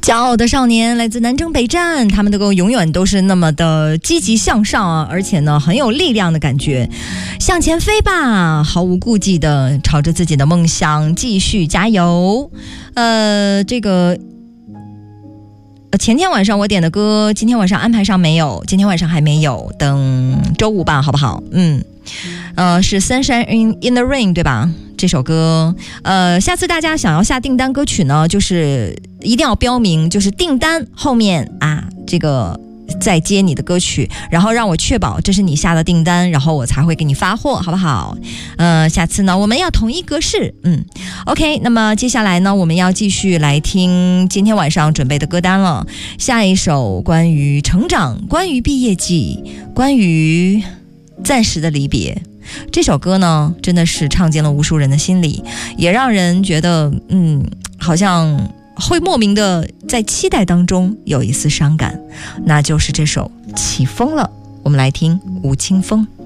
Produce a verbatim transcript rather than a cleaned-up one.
骄傲的少年来自南征北战，他们的歌永远都是那么的积极向上啊，而且呢很有力量的感觉。向前飞吧，毫无顾忌的朝着自己的梦想继续加油。呃，这个前天晚上我点的歌，今天晚上安排上没有，今天晚上还没有，等周五吧，好不好？嗯，呃，是 Sunshine in, in the Rain 对吧？这首歌，呃，下次大家想要下订单歌曲呢，就是一定要标明，就是订单后面啊，这个再接你的歌曲，然后让我确保这是你下的订单，然后我才会给你发货，好不好？呃，下次呢，我们要统一格式，嗯 ，OK。那么接下来呢，我们要继续来听今天晚上准备的歌单了。下一首关于成长，关于毕业季，关于暂时的离别。这首歌呢，真的是唱进了无数人的心里，也让人觉得，嗯，好像会莫名的在期待当中有一丝伤感，那就是这首《起风了》。我们来听吴青峰。